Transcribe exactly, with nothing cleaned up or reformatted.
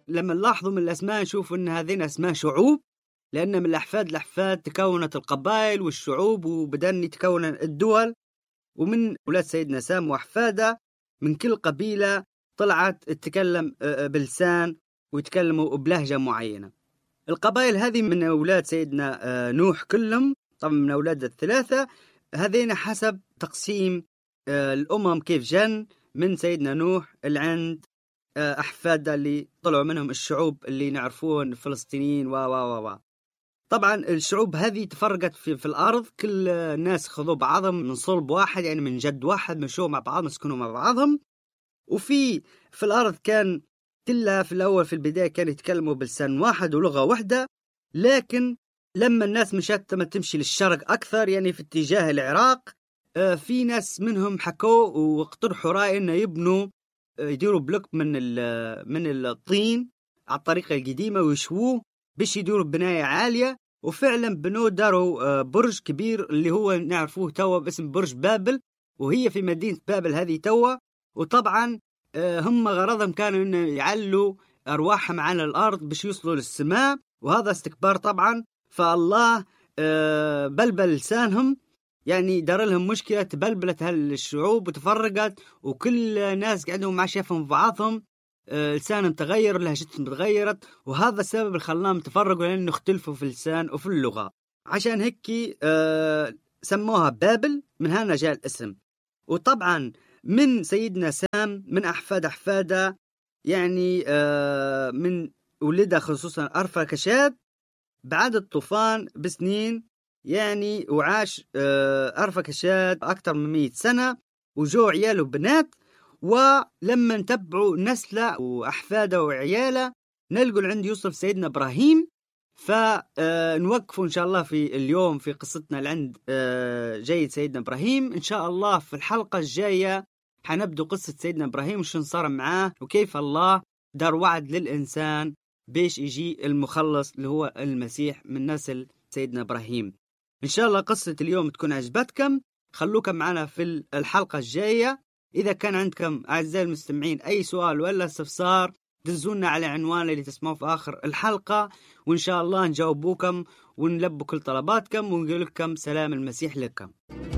لما نلاحظوا من الأسماء نشوف أن هذين أسماء شعوب، لأن من الأحفاد الأحفاد تكونت القبائل والشعوب، وبدأن يتكون الدول. ومن أولاد سيدنا سام وأحفاده من كل قبيلة طلعت تتكلم بلسان ويتكلموا بلهجة معينة. القبائل هذه من أولاد سيدنا نوح كلهم، طبعا من أولاد الثلاثة هذين حسب تقسيم الأمم كيف جن من سيدنا نوح العند أحفاده اللي طلعوا منهم الشعوب اللي نعرفون الفلسطينيين و و و طبعا الشعوب هذه تفرقت في, في الأرض، كل الناس خذوا بعضهم من صلب واحد، يعني من جد واحد، مشوا مع بعض، مسكنوا مع بعضهم. وفي في الأرض كان كلها في الأول في البداية كانوا يتكلموا بلسان واحد ولغة واحدة، لكن لما الناس مشت ما تمشي للشرق أكثر، يعني في اتجاه العراق، في ناس منهم حكوا واقترحوا رأي إنه يبنوا يديروا بلوك من من الطين على الطريقة القديمة ويشووه باش يديروا بناية عالية. وفعلا بنوا داروا برج كبير اللي هو نعرفوه توا باسم برج بابل، وهي في مدينة بابل هذه توا. وطبعا هم غرضهم كانوا إنه يعلوا أرواحهم على الأرض باش يوصلوا للسماء، وهذا استكبار طبعا. فالله بلبل لسانهم، يعني دار لهم مشكلة، تبلبلت هالشعوب وتفرقت، وكل ناس قاعدوا مع شافهم بعضهم، لسانهم تغير، لهجتهم تغيرت، وهذا السبب اللي خلاهم تفرقوا، لأنه اختلفوا في اللسان وفي اللغة. عشان هيك سموها بابل، من هنا جاء الاسم. وطبعا من سيدنا سام من أحفاد أحفاده، يعني من ولده خصوصا أرفكشاد بعد الطوفان بسنين، يعني وعاش أرفكشاد أكثر من مئة سنة، وجو عياله بنات. ولما نتبعوا نسله وأحفاده وعياله نلقوا عند يوسف سيدنا إبراهيم. فنوقفوا إن شاء الله في اليوم في قصتنا لعند جيد سيدنا إبراهيم. إن شاء الله في الحلقة الجاية حنبدو قصة سيدنا إبراهيم وشو صار معاه، وكيف الله دار وعد للإنسان بيش يجي المخلص اللي هو المسيح من نسل سيدنا إبراهيم. إن شاء الله قصة اليوم تكون عجبتكم، خلوكم معنا في الحلقة الجاية. إذا كان عندكم أعزائي المستمعين أي سؤال ولا استفسار دزونا على عنوان اللي تسمعوه في آخر الحلقة، وإن شاء الله نجاوبوكم ونلبوا كل طلباتكم ونقول لكم سلام المسيح لكم.